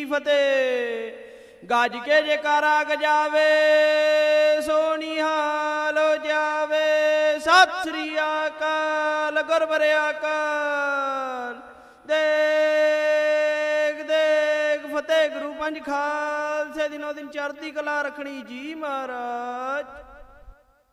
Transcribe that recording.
ਫਤਿਹ। ਗੱਜ ਕੇ ਜੈਕਾਰਾ ਗਜਾਵੇ ਸੋਹਣੀ ਹਾਲ ਹੋ ਜਾਵੇ। ਸਤਿ ਸ੍ਰੀ ਅਕਾਲ ਗੁਰਬਰ ਅਕਾਲ। ਦੇਖ ਦੇਖ ਫਤਿਹ ਗੁਰੂ ਪੰਜ ਖਾਲਸੇ ਦਿਨੋ ਦਿਨ ਚੜ੍ਹਦੀ ਕਲਾ ਰੱਖਣੀ ਜੀ ਮਹਾਰਾਜ।